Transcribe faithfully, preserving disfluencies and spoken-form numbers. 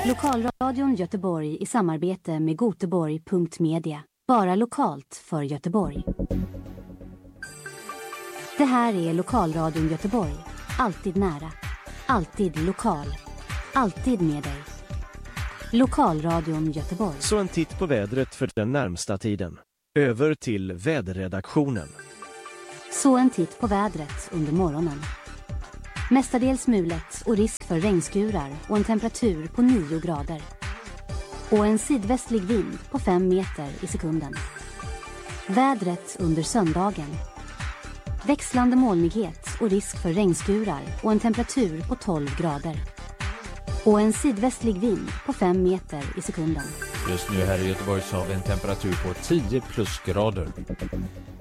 Lokalradion Göteborg i samarbete med Göteborg punkt media. Bara lokalt för Göteborg. Det här är Lokalradion Göteborg. Alltid nära. Alltid lokal. Alltid med dig. Lokalradion Göteborg. Så en titt på vädret för den närmsta tiden. Över till väderredaktionen. Så en titt på vädret under morgonen. Mestadels mulet och risk för regnskurar och en temperatur på nio grader. Och en sydvästlig vind på fem meter i sekunden. Vädret under söndagen. Växlande molnighet och risk för regnskurar och en temperatur på tolv grader. Och en sydvästlig vind på fem meter i sekunden. Just nu här i Göteborg så har vi en temperatur på tio plusgrader.